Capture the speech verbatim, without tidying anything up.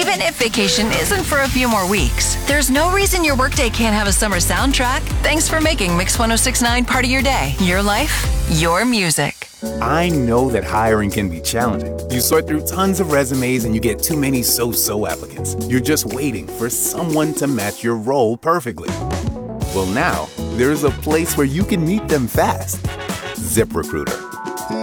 Even if vacation isn't for a few more weeks, there's no reason your workday can't have a summer soundtrack. Thanks for making Mix one oh six point nine part of your day. Your life, your music. I know that hiring can be challenging. You sort through tons of resumes and you get too many so-so applicants. You're just waiting for someone to match your role perfectly. Well, now, there's a place where you can meet them fast. ZipRecruiter.